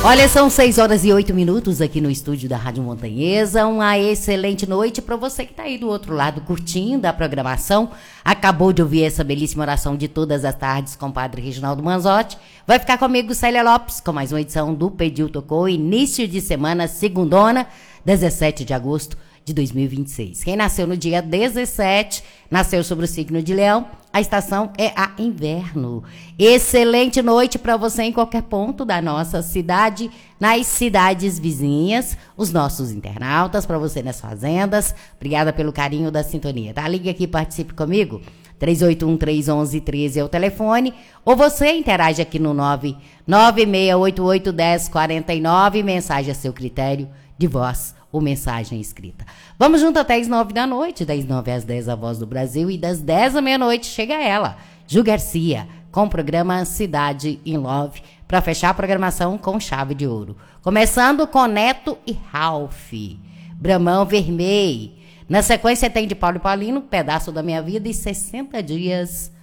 Olha, são 6h08 aqui no estúdio da Rádio Montanhesa. Uma excelente noite para você que está aí do outro lado curtindo a programação. Acabou de ouvir essa belíssima oração de todas as tardes com o Padre Reginaldo Manzotti. Vai ficar comigo Célia Lopes com mais uma edição do Pediu Tocou, início de semana, segundona, 17 de agosto de 2026. Quem nasceu no dia 17, nasceu sobre o signo de Leão. A estação é a inverno. Excelente noite para você em qualquer ponto da nossa cidade, nas cidades vizinhas, os nossos internautas, para você nas fazendas. Obrigada pelo carinho da sintonia, tá? Ligue aqui, participe comigo. 381-311-13 é o telefone. Ou você interage aqui no 996881049. Mensagem a seu critério de voz ou mensagem escrita. Vamos junto até as 9 da noite, das 9 às 10 a Voz do Brasil, e das 10 à meia-noite chega ela, Ju Garcia, com o programa Cidade in Love, para fechar a programação com chave de ouro. Começando com Neto e Ralph, Bramão Vermelho. Na sequência tem de Paulo e Paulino, Pedaço da Minha Vida e 60 Dias